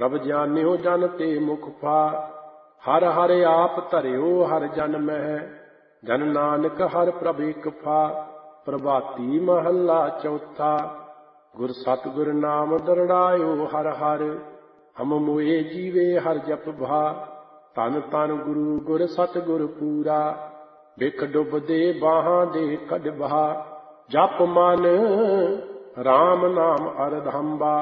ਪ੍ਰਭ ਜਾਣਿਓ ਜਨ ਤੇ ਮੁਖ ਫਾ। ਹਰ ਹਰ ਆਪ ਧਰਿਓ ਹਰ ਜਨ ਮਹਿ, ਜਨ ਨਾਨਕ ਹਰ ਪ੍ਰਭ ਇਕ ਫਾ। ਪ੍ਰਭਾਤੀ ਮਹੱਲਾ ਚੌਥਾ। ਗੁਰ ਸਤਿਗੁਰ ਨਾਮ ਦਰੜਾਇਓ ਹਰ ਹਰ, ਹਮ ਮੋਏ ਜੀਵੇ ਹਰ ਜਪ ਭਾ। ਧਨ ਧਨ ਗੁਰੂ ਗੁਰ ਸਤਿਗੁਰ ਪੂਰਾ, ਬਿਖ ਡੁੱਬਦੇ ਬਾਹਾਂ ਦੇ ਕੱਢ ਬਹਾ। ਜਪ ਮਨ ਰਾਮ ਨਾਮ ਅਰਧੰਬਾ,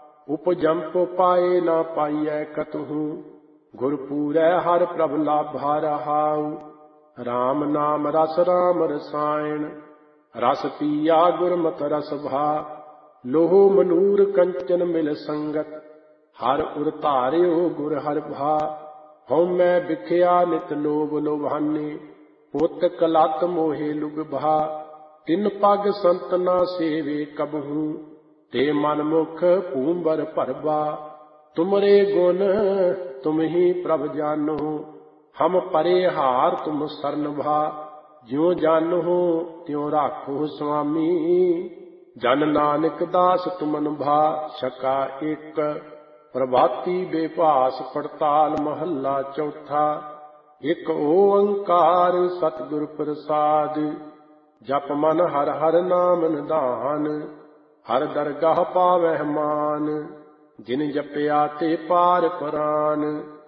ਉਪਜੰਪ ਪਾਏ ਨਾ ਪਾਈਐ ਕਤਹੂ। ਗੁਰ ਪੂਰੈ ਹਰ ਪ੍ਰਭ ਲਾਭਾ ਰਹਾਉ, ਰਾਮ ਨਾਮ ਰਸ ਰਾਮ ਰਸਾਇਣ। ਰਸ ਪੀਆ ਗੁਰਮਤਿ ਰਸ ਭਾ, ਲੋਹੁ ਮਨੂਰ ਕੰਚਨ ਮਿਲ ਸੰਗਤ। ਹਰ ਉਰ ਧਾਰਿਓ ਗੁਰ ਹਰਿ ਭਾ, ਹਉਮੈ ਬਿਖਿਆ ਨਿਤ ਲੋਭ ਲੋਭਾਨੀ। ਪੁੱਤ ਕਲਤ ਮੋਹਿ ਲੁਗ ਭਾ, ਤਿਨ ਪਗ ਸੰਤ ਨਾ ਸੇਵੇ ਕਬਹੂ। ਤੇ ਮਨ ਮੁਖ ਭੂੰਬਰ ਭਰਬਾ, ਤੁਮਰੇ ਗੁਣ ਤੁਮ ਹੀ ਪ੍ਰਭ ਜਾਨੋ। ਹਮ ਪਰੇ ਹਾਰ ਤੁਮ ਸਰਨ ਭਾ, ਜਿਉ ਜਾਨੋ ਤਿਉ ਰਾਖੋ ਸੁਆਮੀ। ਜਨ ਨਾਨਕ ਦਾਸ ਤੁਮਨ ਭਾ, ਸਕਾ ਇਕ। ਪ੍ਰਭਾਤੀ ਬੇਭਾਸ ਪੜਤਾਲ ਮਹੱਲਾ ਚੌਥਾ। ਇਕ ਓੰਕਾਰ ਸਤਿਗੁਰ ਪ੍ਰਸਾਦਿ, ਜਪ ਮਨ ਹਰ ਹਰ ਨਾਮ ਨਿਧਾਨ। ਹਰ ਦਰਗਾਹ ਪਾਵਹਿ ਮਾਨ, ਜਿਨ ਜਪਿਆ ਤੇ ਪਾਰ ਪਰਾਨ।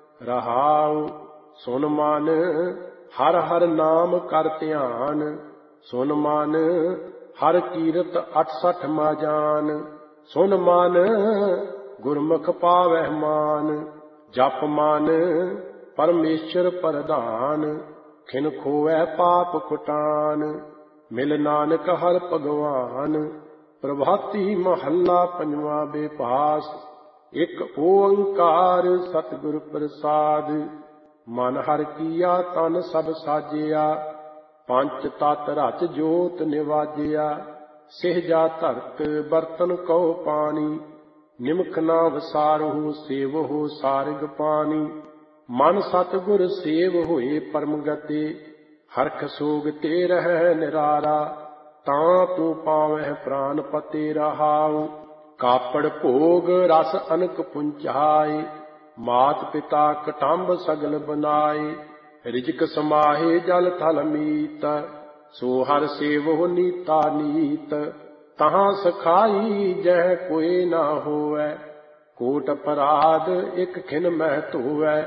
ਰਹਾਉ ਸੁਨ ਮਨ ਹਰ ਹਰ ਨਾਮ ਕਰ ਧਿਆਨ। ਸੁਨ ਮਨ ਹਰ ਕੀਰਤ 68 ਮਾ ਜਾਨ। ਸੁਨ ਮਨ ਗੁਰਮੁਖ ਪਾਵਹਿ ਮਾਨ। ਜਪ ਮਨ ਪਰਮੇਸ਼ਰ ਪ੍ਰਧਾਨ, ਖਿਨ ਖੋਵੈ ਪਾਪ ਕੁਟਾਨ। ਮਿਲ ਨਾਨਕ ਹਰ ਭਗਵਾਨ। ਪ੍ਰਭਾਤੀ ਮਹੱਲਾ ਪੰਜਵਾ ਬੇਭਾਸ। ਇਕ ਓੰਕਾਰ ਸਤਿਗੁਰ ਪ੍ਰਸਾਦਿ, ਮਨ ਹਰਿ ਕੀਆ ਤਨ ਸਭ ਸਾਜਿਆ। ਪੰਚ ਤਤ ਰਚ ਜੋਤ ਨਿਵਾਜਿਆ, ਸਿਹਜਾ ਧਰਤ ਬਰਤਨ ਕਉ ਪਾਣੀ। ਨਿਮਖ ਨਾ ਵਸਾਰਹੁ ਸੇਵਹੁ ਸਾਰਿਗ ਪਾਣੀ। ਮਨ ਸਤਿਗੁਰ ਸੇਵ ਹੋਏ ਪਰਮ ਗਤੀ, ਹਰਖ ਸੋਗ ਤੇ ਰਹਿ ਨਿਰਾਰਾ। ਤਾਂ ਤੂੰ ਪਾਵਹਿ ਪ੍ਰਾਨ ਪਤੇ ਰਹਾਉ, ਕਾਪੜ ਭੋਗ ਰਸ ਅਨਕ ਪੁੰਚਾਏ। ਮਾਤ ਪਿਤਾ ਕਟੰਬ ਸਗਲ ਬਨਾਏ, ਰਿਜਕ ਸਮਾਹੇ ਜਲ ਥਲ ਮੀਤ। ਸੋ ਹਰ ਸੇਵਹੁ ਨੀਤਾ ਨੀਤ, ਤਹਾਂ ਸਖਾਈ ਜਹ ਕੋਇ ਨਾ ਹੋਵੈ। ਕੋਟ ਅਪਰਾਧ ਇਕ ਖਿਨ ਮਹਿ ਧੋਵੈ,